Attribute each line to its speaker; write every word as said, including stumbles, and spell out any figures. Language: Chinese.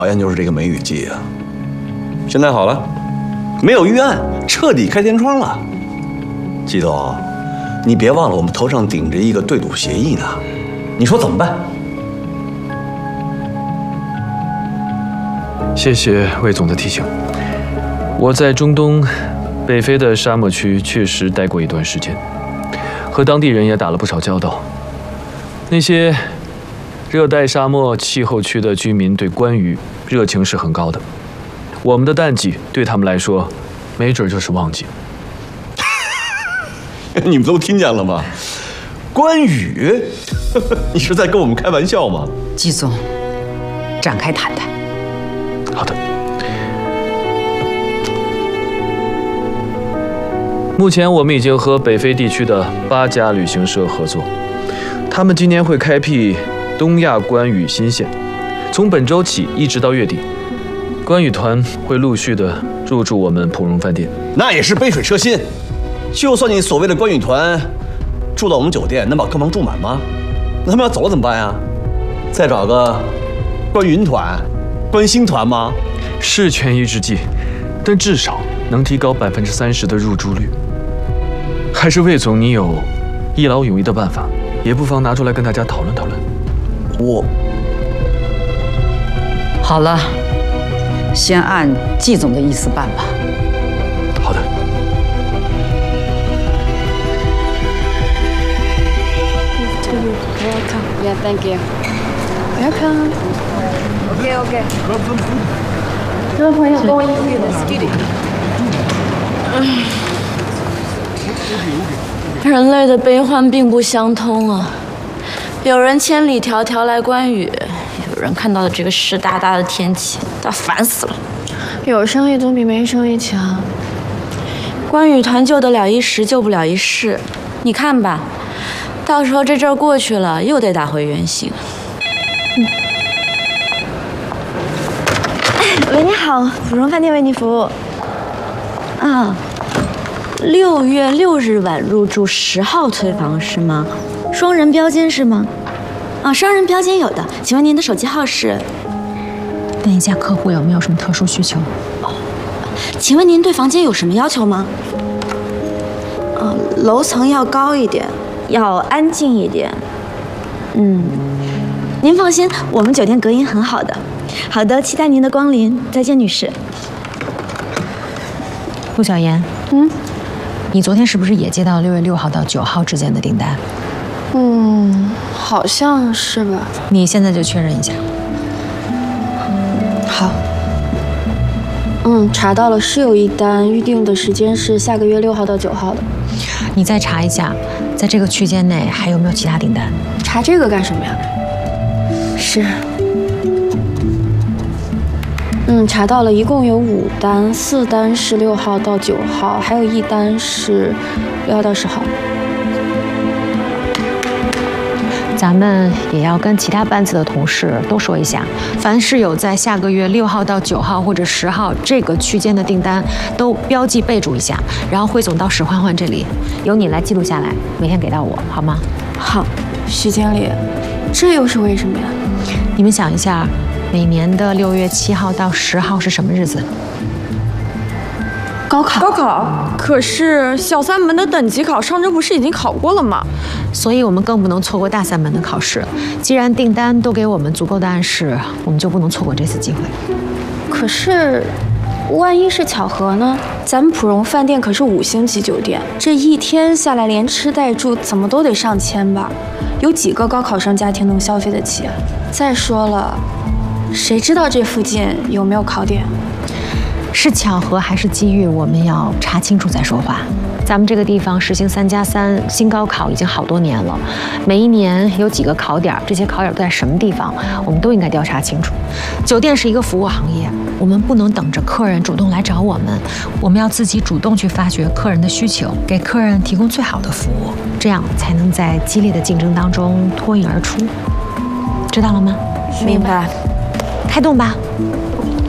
Speaker 1: 讨厌就是这个梅雨季啊。现在好了，没有预案，彻底开天窗了。季总，你别忘了我们头上顶着一个对赌协议呢，你说怎么办？
Speaker 2: 谢谢魏总的提醒。我在中东北非的沙漠区确实待过一段时间，和当地人也打了不少交道。那些热带沙漠气候区的居民对关羽热情是很高的，我们的淡季对他们来说，没准就是旺季。
Speaker 1: 你们都听见了吗？关羽，你是在跟我们开玩笑吗？
Speaker 3: 季总，展开谈谈。
Speaker 2: 好的。目前我们已经和北非地区的八家旅行社合作，他们今年会开辟东亚关羽新线，从本周起一直到月底，关羽团会陆续的入住我们普荣饭店。
Speaker 1: 那也是杯水车薪。就算你所谓的关羽团住到我们酒店，能把客房住满吗？那他们要走了怎么办呀？再找个关云团、关星团吗？
Speaker 2: 是权宜之计，但至少能提高百分之三十的入住率。还是魏总，你有一劳永逸的办法，也不妨拿出来跟大家讨论讨论。
Speaker 1: 我
Speaker 3: 好了，先按季总的意思办吧。
Speaker 2: 好的。
Speaker 4: Welcome. Yeah, thank you. Welcome. OK OK。这位朋友跟我一起的 studio。
Speaker 5: 人类的悲欢并不相通啊，有人千里迢迢来观雨，有人看到了这个湿哒哒的天气，他烦死了。
Speaker 4: 有生意总比没生意强。
Speaker 5: 观雨团救得了一时，救不了一世。你看吧，到时候这阵儿过去了，又得打回原形。
Speaker 4: 嗯。喂，你好，芙蓉饭店为您服务。
Speaker 5: 啊。六月六日晚入住十号推房是吗？双人标间是吗？啊，双人标间有的，请问您的手机号是？
Speaker 6: 问一下客户有没有什么特殊需求。
Speaker 5: 哦，请问您对房间有什么要求吗？呃，楼层要高一点，要安静一点。嗯，您放心，我们酒店隔音很好的。好的，期待您的光临，再见，女士。
Speaker 6: 陆小妍，
Speaker 4: 嗯。
Speaker 6: 你昨天是不是也接到六月六号到九号之间的订单？
Speaker 4: 嗯，好像是吧。
Speaker 6: 你现在就确认一下。
Speaker 4: 好。嗯，查到了，是有一单，预定的时间是下个月六号到九号的。
Speaker 6: 你再查一下，在这个区间内还有没有其他订单？
Speaker 4: 查这个干什么呀？是。嗯，查到了，一共有五单，四单是六号到九号，还有一单是六号到十号。
Speaker 6: 咱们也要跟其他班次的同事都说一下，凡是有在下个月六号到九号或者十号这个区间的订单，都标记备注一下，然后汇总到史欢欢这里，由你来记录下来，每天给到我，好吗？
Speaker 4: 好，徐经理，这又是为什么呀？
Speaker 6: 你们想一下。每年的六月七号到十号是什么日子？
Speaker 4: 高考。
Speaker 7: 高考。可是小三门的等级考上周不是已经考过了吗？
Speaker 6: 所以我们更不能错过大三门的考试。既然订单都给我们足够的暗示，我们就不能错过这次机会。
Speaker 4: 可是，万一是巧合呢？咱们普荣饭店可是五星级酒店，这一天下来连吃带住怎么都得上千吧？有几个高考生家庭能消费得起啊？再说了。谁知道这附近有没有考点？
Speaker 6: 是巧合还是机遇？我们要查清楚再说话。咱们这个地方实行三加三新高考已经好多年了，每一年有几个考点，这些考点在什么地方，我们都应该调查清楚。酒店是一个服务行业，我们不能等着客人主动来找我们，我们要自己主动去发掘客人的需求，给客人提供最好的服务，这样才能在激烈的竞争当中脱颖而出。知道了吗？
Speaker 4: 明白。
Speaker 6: 开动吧。